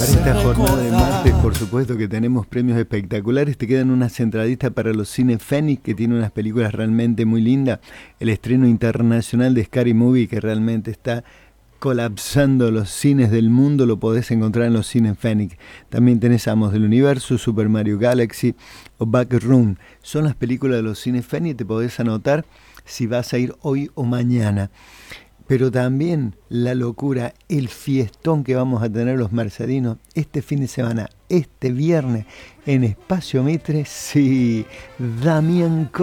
esta jornada de martes, por supuesto que tenemos premios espectaculares. Te quedan unas entraditas para los cines Fénix, que tiene unas películas realmente muy lindas. El estreno internacional de Scary Movie, que realmente está colapsando los cines del mundo, lo podés encontrar en los cines Fénix. También tenés Amos del Universo, Super Mario Galaxy o Backroom. Son las películas de los cines Fénix, te podés anotar si vas a ir hoy o mañana. Pero también la locura, el fiestón que vamos a tener los mercedinos este fin de semana, este viernes, en Espacio Mitre, sí, Damián